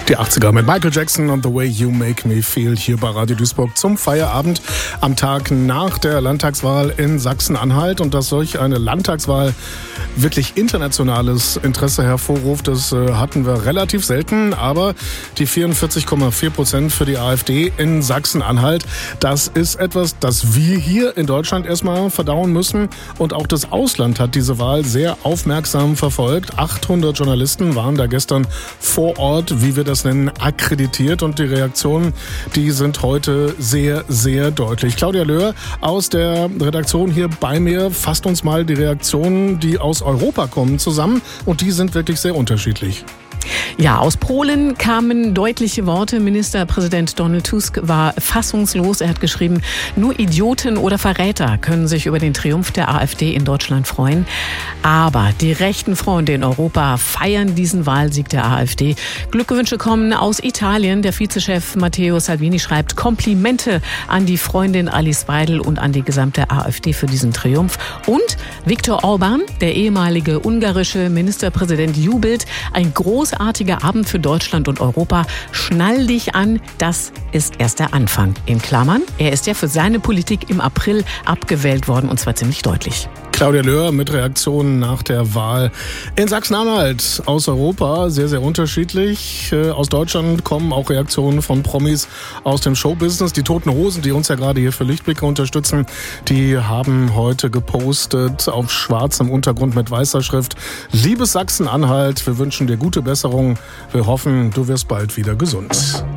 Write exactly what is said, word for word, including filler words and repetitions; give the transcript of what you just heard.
Die achtziger mit Michael Jackson und The Way You Make Me Feel hier bei Radio Duisburg zum Feierabend am Tag nach der Landtagswahl in Sachsen-Anhalt. Und dass solch eine Landtagswahl wirklich internationales Interesse hervorruft, das äh, hatten wir relativ selten. Aber die vierundvierzig Komma vier Prozent für die AfD in Sachsen-Anhalt, das ist etwas, das wir hier in Deutschland erstmal verdauen müssen. Und auch das Ausland hat diese Wahl sehr aufmerksam verfolgt. achthundert Journalisten waren da gestern vor Ort, wie wir das nennen, akkreditiert, und die Reaktionen, die sind heute sehr, sehr deutlich. Claudia Löhr aus der Redaktion hier bei mir fasst uns mal die Reaktionen, die aus Europa kommen, zusammen, und die sind wirklich sehr unterschiedlich. Ja, aus Polen kamen deutliche Worte. Ministerpräsident Donald Tusk war fassungslos. Er hat geschrieben, nur Idioten oder Verräter können sich über den Triumph der AfD in Deutschland freuen. Aber die rechten Freunde in Europa feiern diesen Wahlsieg der AfD. Glückwünsche kommen aus Italien. Der Vizechef Matteo Salvini schreibt Komplimente an die Freundin Alice Weidel und an die gesamte AfD für diesen Triumph. Und Viktor Orbán, der ehemalige ungarische Ministerpräsident, jubelt. Ein großartiger Abend für Deutschland und Europa. Schnall dich an, das ist erst der Anfang. In Klammern, er ist ja für seine Politik im April abgewählt worden, und zwar ziemlich deutlich. Claudia Löhr mit Reaktionen nach der Wahl in Sachsen-Anhalt aus Europa, sehr, sehr unterschiedlich. Aus Deutschland kommen auch Reaktionen von Promis aus dem Showbusiness. Die Toten Hosen, die uns ja gerade hier für Lichtblicke unterstützen, die haben heute gepostet auf schwarzem Untergrund mit weißer Schrift: Liebes Sachsen-Anhalt, wir wünschen dir gute Besserung. Wir hoffen, du wirst bald wieder gesund.